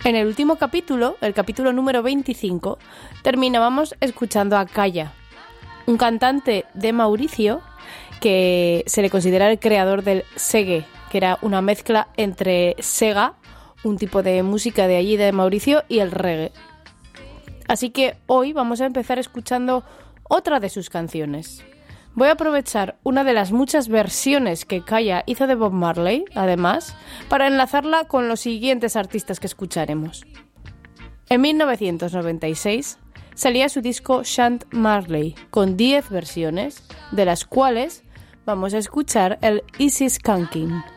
En el último capítulo, el capítulo número 25, terminábamos escuchando a Kaya, un cantante de Mauricio que se le considera el creador del Seggae, que era una mezcla entre Sega, un tipo de música de allí de Mauricio, y el reggae. Así que hoy vamos a empezar escuchando otra de sus canciones. Voy a aprovechar una de las muchas versiones que Kaya hizo de Bob Marley, además, para enlazarla con los siguientes artistas que escucharemos. En 1996 salía su disco Chant Marley, con 10 versiones, de las cuales vamos a escuchar el Easy Skanking.